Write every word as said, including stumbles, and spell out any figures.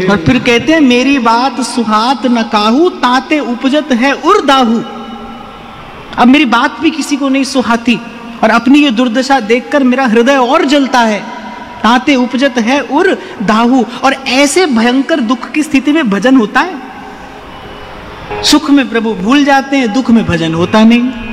और फिर कहते हैं मेरी बात सुहात न काहू ताते उपजत है उर दाहू। अब मेरी बात भी किसी को नहीं सुहाती और अपनी ये दुर्दशा देखकर मेरा हृदय और जलता है। ताते उपजत है उर दाहू। और ऐसे भयंकर दुख की स्थिति में भजन होता है? सुख में प्रभु भूल जाते हैं, दुख में भजन होता नहीं।